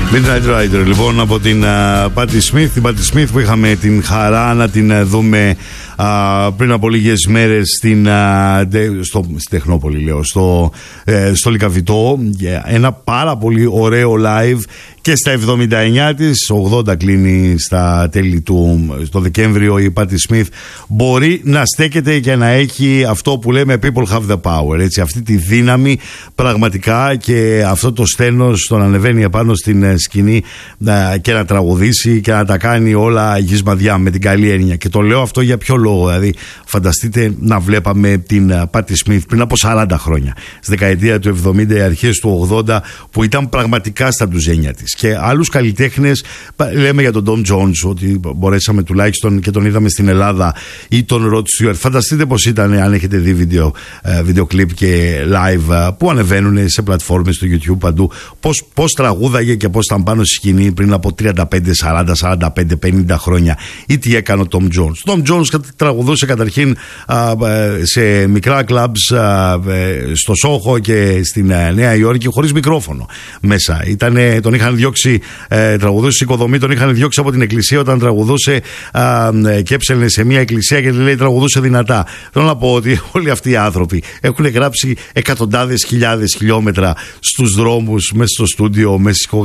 Midnight Rider, λοιπόν, από την Patti Smith. Την Patti Smith που είχαμε την χαρά να την δούμε πριν από λίγες μέρες στην Τεχνόπολη, λέω, στο Λυκαβητό. Ένα πάρα πολύ ωραίο live και στα 79 της, 80 κλείνει στα τέλη του, στο Δεκέμβριο. Η Patti Smith μπορεί να στέκεται και να έχει αυτό που λέμε people have the power, έτσι, αυτή τη δύναμη πραγματικά και αυτό το στένος το να ανεβαίνει επάνω στην σκηνή και να τραγουδήσει και να τα κάνει όλα γυσμαδιά με την καλή έννοια. Και το λέω αυτό για ποιο λόγο? Δηλαδή, φανταστείτε να βλέπαμε την Patti Smith πριν από 40 χρόνια, στη δεκαετία του 70, αρχές του 80, που ήταν πραγματικά στα ντουζένια της. Και άλλους καλλιτέχνες, λέμε για τον Tom Jones ότι μπορέσαμε τουλάχιστον και τον είδαμε στην Ελλάδα, ή τον Rod Stewart. Φανταστείτε πως ήταν, αν έχετε δει βίντεο κλιπ και live που ανεβαίνουν σε πλατφόρμες στο YouTube παντού, πώς τραγούδαγε και πώς ήταν πάνω στη σκηνή πριν από 35, 40, 45, 50 χρόνια. Ή τι έκανε ο Tom Jones. Ο Tom Jones τραγουδούσε καταρχήν σε μικρά κλαμπς στο Σόχο και στην Νέα Υόρκη χωρίς μικρόφωνο μέσα. Τον είχαν διώξει, τραγουδούσε στην οικοδομή, τον είχαν διώξει από την εκκλησία όταν τραγουδούσε και έψελνε σε μια εκκλησία και λέει τραγουδούσε δυνατά. Θέλω να πω ότι όλοι αυτοί οι άνθρωποι έχουν γράψει εκατοντάδες χιλιάδες χιλιόμετρα στους δρόμους, μέσα στο στούντιο, μέσα στις